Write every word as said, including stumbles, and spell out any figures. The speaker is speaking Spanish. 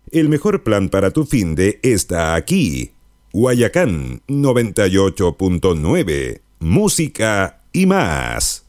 El mejor plan para tu finde está aquí. Guayacán noventa y ocho punto nueve. Música y más.